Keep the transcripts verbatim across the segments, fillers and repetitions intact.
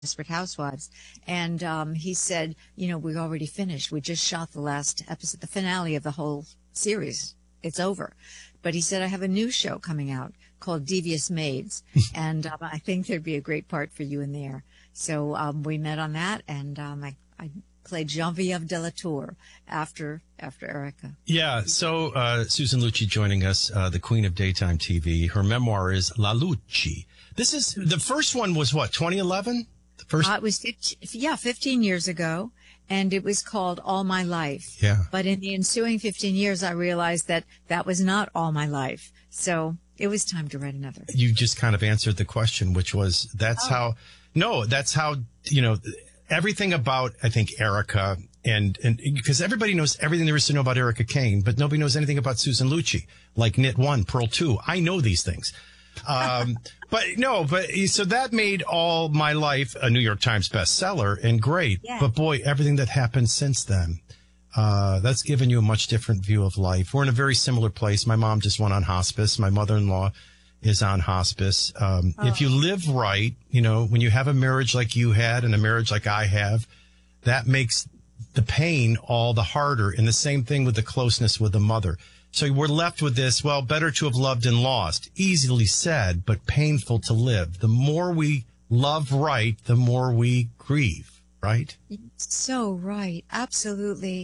Desperate Housewives. And um, he said, you know, we're already finished. We just shot the last episode, the finale of the whole series. It's over. But he said, I have a new show coming out called Devious Maids. and um, I think there'd be a great part for you in there. So um, we met on that, and um, I, I played Genevieve de la Tour after after Erica. Yeah, so uh, Susan Lucci joining us, uh, the queen of daytime T V. Her memoir is La Lucci. This is, the first one was what, twenty eleven? The first? Uh, it was, yeah, fifteen years ago, and it was called All My Life. Yeah. But in the ensuing fifteen years, I realized that that was not all my life. So it was time to write another. You just kind of answered the question, which was, that's oh. how, no, that's how, you know, everything about, I think, Erica, and, and because everybody knows everything there is to know about Erica Kane, but nobody knows anything about Susan Lucci, like Knit One, Pearl Two. I know these things. Um, but no, but so that made All My Life a New York Times bestseller, and great. Yeah. But boy, everything that happened since then, uh, that's given you a much different view of life. We're in a very similar place. My mom just went on hospice. My mother-in-law is on hospice. Um, oh. If you live right, you know, when you have a marriage like you had and a marriage like I have, that makes the pain all the harder. And the same thing with the closeness with the mother. So we're left with this, well, better to have loved and lost. Easily said, but painful to live. The more we love right, the more we grieve, right? So right. Absolutely.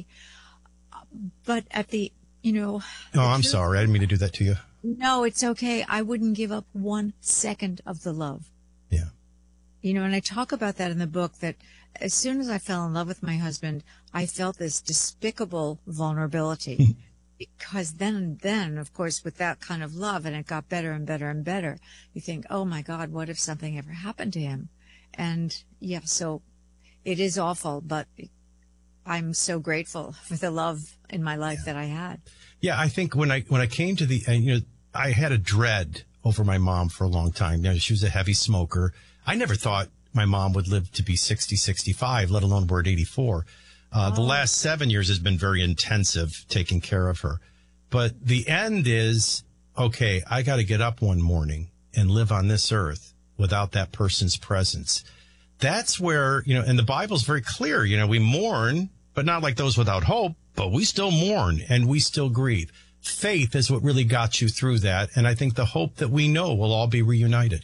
But at the, you know. Oh, I'm sorry. I didn't mean to do that to you. No, it's okay. I wouldn't give up one second of the love. Yeah. You know, and I talk about that in the book, that as soon as I fell in love with my husband, I felt this despicable vulnerability. Because then and then, of course, with that kind of love, and it got better and better and better, you think, oh, my God, what if something ever happened to him? And, yeah, so it is awful, but I'm so grateful for the love in my life yeah. that I had. Yeah, I think when I when I came to the, uh, you know, I had a dread over my mom for a long time. You know, she was a heavy smoker. I never thought my mom would live to be sixty, sixty-five, let alone we're at eighty-four. Uh, oh. The last seven years has been very intensive taking care of her. But the end is, okay, I got to get up one morning and live on this earth without that person's presence. That's where, you know, and the Bible's very clear, you know, we mourn, but not like those without hope, but we still mourn and we still grieve. Faith is what really got you through that. And I think the hope that we know will all be reunited.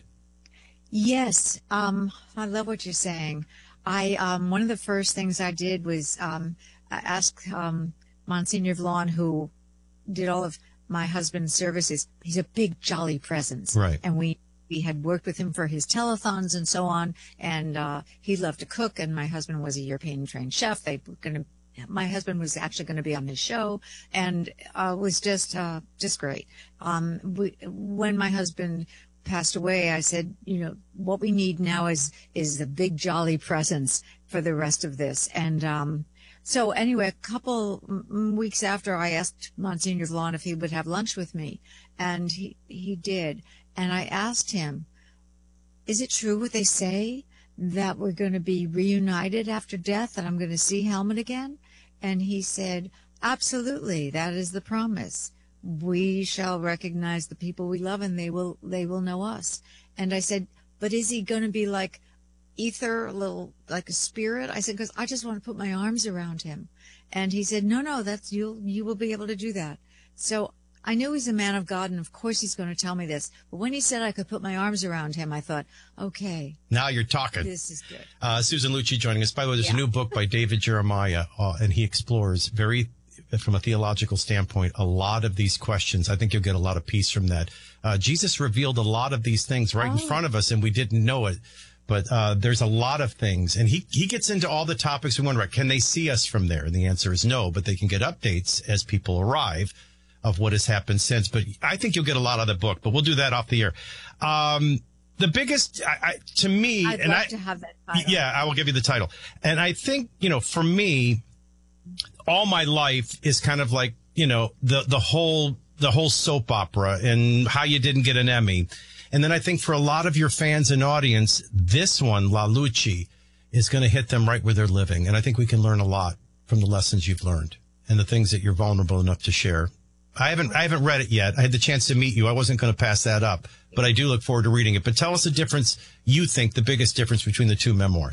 Yes. Um, I love what you're saying. I, um, one of the first things I did was, um, I asked, um, Monsignor Vlon, who did all of my husband's services. He's a big, jolly presence. Right. And we, we had worked with him for his telethons and so on. And, uh, he loved to cook, and my husband was a European trained chef. They were going to, my husband was actually going to be on his show, and, uh, was just, uh, just great. Um, we, when my husband passed away, I said, you know, what we need now is, is the big jolly presence for the rest of this. And, um, so anyway, a couple m- weeks after, I asked Monsignor Vlon if he would have lunch with me, and he, he did. And I asked him, is it true what they say, that we're going to be reunited after death, and I'm going to see Helmut again? And he said, absolutely. That is the promise. We shall recognize the people we love, and they will, they will know us. And I said, but is he going to be like ether, a little like a spirit? I said, because I just want to put my arms around him. And he said, no, no, that's, you'll, you will be able to do that. So I knew he's a man of God, and of course he's going to tell me this. But when he said I could put my arms around him, I thought, okay. Now you're talking. This is good. Uh, Susan Lucci joining us. By the way, there's yeah. a new book by David Jeremiah, uh, and he explores very, from a theological standpoint, a lot of these questions. I think you'll get a lot of peace from that. Uh, Jesus revealed a lot of these things right oh. in front of us, and we didn't know it. But uh, there's a lot of things, and he, he gets into all the topics we wonder about. Can they see us from there? And the answer is no, but they can get updates as people arrive of what has happened since. But I think you'll get a lot out of the book, but we'll do that off the air. Um, the biggest, I, I, to me, I'd and love I, to have that title. Yeah, I will give you the title. And I think, you know, for me, All My Life is kind of like, you know, the, the whole, the whole soap opera and how you didn't get an Emmy. And then I think for a lot of your fans and audience, this one, La Lucci, is going to hit them right where they're living. And I think we can learn a lot from the lessons you've learned and the things that you're vulnerable enough to share. I haven't, I haven't read it yet. I had the chance to meet you. I wasn't going to pass that up, but I do look forward to reading it. But tell us the difference you think, the biggest difference between the two memoirs.